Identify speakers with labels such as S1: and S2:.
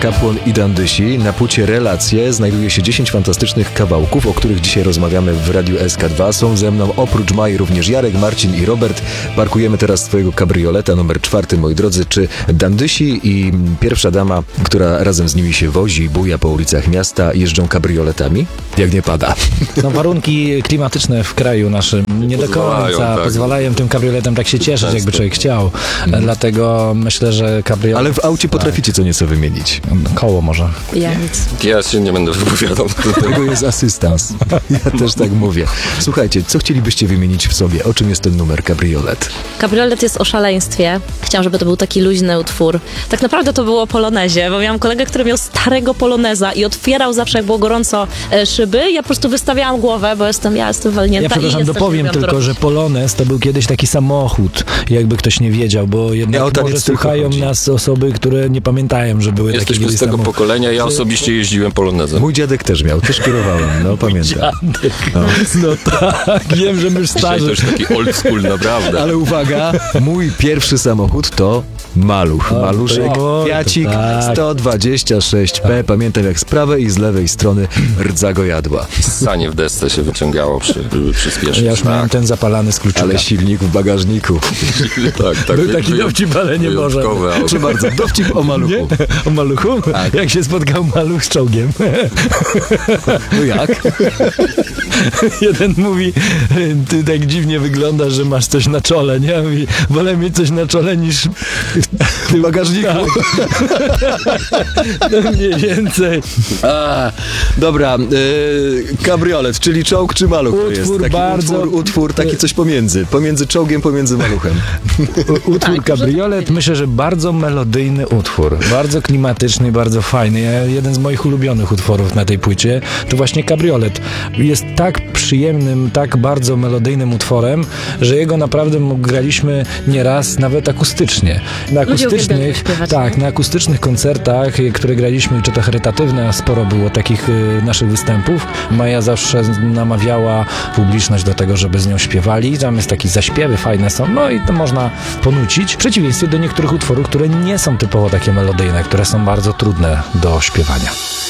S1: Kapłon i Dandysi. Na płycie Relacje znajduje się 10 fantastycznych kawałków, o których dzisiaj rozmawiamy w Radiu SK2. Są ze mną oprócz Mai również Jarek, Marcin i Robert. Parkujemy teraz swojego kabrioleta numer 4, moi drodzy. Czy Dandysi i pierwsza dama, która razem z nimi się wozi, buja po ulicach miasta, jeżdżą kabrioletami? Jak nie pada.
S2: No, warunki klimatyczne w kraju naszym nie do końca pozwalają tym kabrioletem tak się cieszyć, jakby człowiek chciał. Dlatego myślę, że kabriolet...
S1: Ale w aucie potraficie co nieco wymienić.
S2: Koło może.
S3: Ja nic.
S4: Ja się nie będę wypowiadał.
S1: Tego jest asystans. Ja też tak mówię. Słuchajcie, co chcielibyście wymienić w sobie? O czym jest ten numer Kabriolet?
S3: Kabriolet jest o szaleństwie. Chciałam, żeby to był taki luźny utwór. Tak naprawdę to było o polonezie, bo miałam kolegę, który miał starego poloneza i otwierał zawsze, jak było gorąco, szyby. Ja po prostu wystawiałam głowę, bo ja jestem walnięta.
S2: Ja przepraszam, dopowiem tylko, że polonez to był kiedyś taki samochód, jakby ktoś nie wiedział, bo jednak może słuchają nas osoby, które nie pamiętają, że były
S4: Jesteśmy
S2: takie
S4: z tego
S2: samochody.
S4: pokolenia, ja osobiście jeździłem polonezem.
S1: Mój dziadek też miał, też kierowałem, no pamiętam.
S2: No tak, wiem, że my
S4: Dzisiaj
S2: starzy.
S4: to już taki old school, naprawdę.
S1: Ale uwaga, mój pierwszy samochód to Maluch. Maluszek, Fiacik,
S2: tak.
S1: 126P. Pamiętam, jak z prawej i z lewej strony rdza go jadła.
S4: Sanie w desce się wyciągało przy przyspieszyć.
S2: Ja już miałem ten zapalany z kluczyka.
S1: Ale silnik w bagażniku.
S4: tak.
S2: Był taki dowcip, ale nie może.
S4: wyjątkowe auto.
S1: Proszę bardzo, dowcip o Maluchu.
S2: Nie? O Maluchu?
S1: Tak.
S2: Jak się spotkał Maluch z czołgiem.
S1: No jak?
S2: Jeden mówi, ty tak dziwnie wyglądasz, że masz coś na czole, nie? Mówi, wolę mieć coś na czole niż
S1: W bagażniku.
S2: no mniej więcej.
S1: Dobra, kabriolet, czyli czołg czy maluch to jest?
S2: Utwór
S1: Taki
S2: bardzo-
S1: utwór, taki coś pomiędzy. Pomiędzy czołgiem, pomiędzy maluchem.
S2: Utwór Kabriolet, myślę, że bardzo melodyjny utwór. Bardzo klimatyczny, bardzo fajny. Jeden z moich ulubionych utworów na tej płycie to właśnie Kabriolet. Jest tak przyjemnym, tak bardzo melodyjnym utworem, że jego naprawdę graliśmy nieraz nawet akustycznie. Na
S3: Ludzie uwielbiają
S2: akustycznych,
S3: śpiewać,
S2: tak, na akustycznych koncertach, które graliśmy, czy to charytatywne, a sporo było takich naszych występów. Maja zawsze namawiała publiczność do tego, żeby z nią śpiewali. Tam jest takie zaśpiewy, fajne są, no i to można ponucić. W przeciwieństwie do niektórych utworów, które nie są typowo takie melodyjne, które są bardzo trudne do śpiewania.